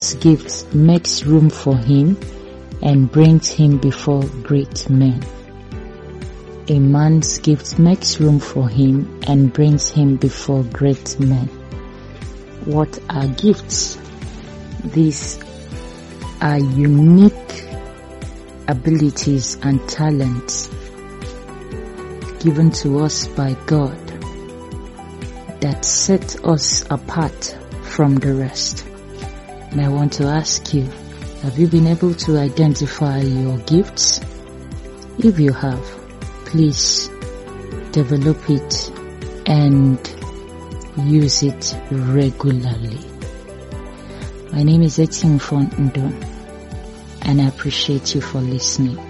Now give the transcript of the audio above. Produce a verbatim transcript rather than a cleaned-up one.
man's gift makes room for him and brings him before great men. A man's gift makes room for him and brings him before great men. What are gifts? These are unique abilities and talents given to us by God that set us apart from the rest. And I want to ask you, have you been able to identify your gifts? If you have, please develop it and use it regularly. My name is Etienne Fondo, and I appreciate you for listening.